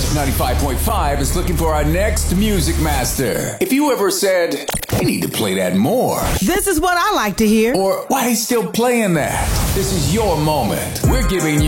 95.5 is looking for our next music master. If you ever said, "I need to play that more," this is what I like to hear. Or, "Why is he still playing that?" This is your moment. We're giving